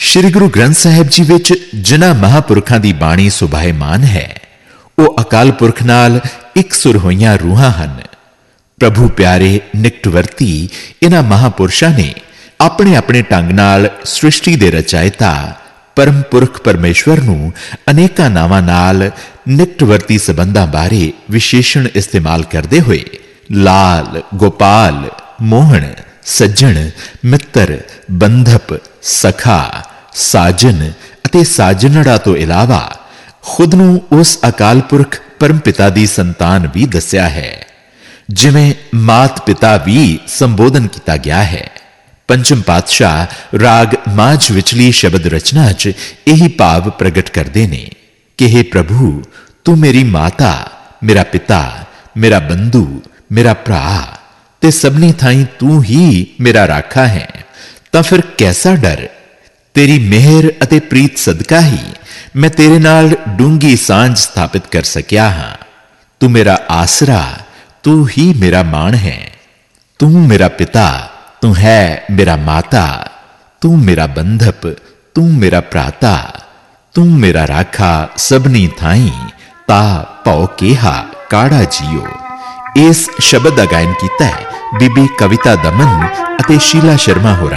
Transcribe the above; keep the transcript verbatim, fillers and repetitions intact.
श्री गुरु ग्रंथ साहिब जी विच जिन्हां महापुरखां दी बाणी सुभाएमान है, वो अकाल पुरख नाल एक सुर होईयां रूहां हन। प्रभु प्यारे निकटवर्ती इन्हां महापुरुषां ने अपने अपने ढंग नाल सृष्टि दे रचायता परम पुरख परमेश्वर नूं अनेकां नावां नाल निकटवर्ती संबंधां बारे विशेषण इस्तेमाल करदे होए लाल, गोपाल, मोहन, सज्जण, मित्र, बंधप, सखा, साजन अते साजनड़ा तो इलावा खुद नूं उस अकाल पुरख परम पिता दी संतान भी दस्या है, जिवें मात पिता भी संबोधन किया गया है। पंचम पातशाह राग माझ विचली शब्द रचना च यही भाव प्रगट करते ने कि हे प्रभु, तू मेरी माता, मेरा पिता, मेरा बंधु, मेरा भरा ते सबनी थाई तू ही मेरा राखा है। तां फिर कैसा डर, तेरी मेहर अते प्रीत सदका ही मैं तेरे नाल डूंगी सांझ स्थापित कर सकिया हां। तू मेरा आसरा, तू ही मेरा मान है। तू मेरा पिता, तू है मेरा माता, तू मेरा बंधप, तू मेरा भ्राता, तू मेरा राखा सबनी थाई ता भौ केहा काड़ा जियो। इस शब्द का गायन किया है बीबी कविता दमन अते शीला शर्मा होरां